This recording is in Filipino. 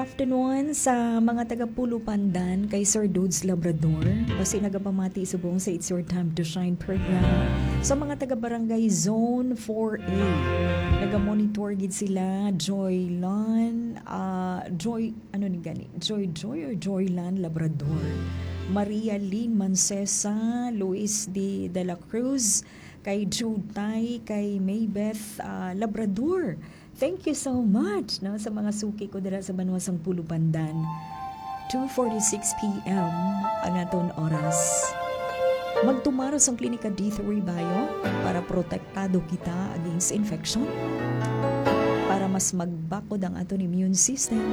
afternoon sa mga taga Pulo Pandan kay Sir Dudes Labrador. Kasi nagapamati subong sa It's Your Time to Shine program. Sa mga taga Barangay Zone 4A, naga-monitor gid sila Joylan, Joylan Labrador. Maria Lynn Mancesa, Luis de la Cruz, kay Jude Tay, kay Maybeth Labrador. Thank you so much no, sa mga suki ko dira sa Banwasang Pulo Pandan. 2:46 p.m. ang aton oras. Magtumaros ang Klinika D3 Bio para protektado kita against infection, para mas magbakod ang aton immune system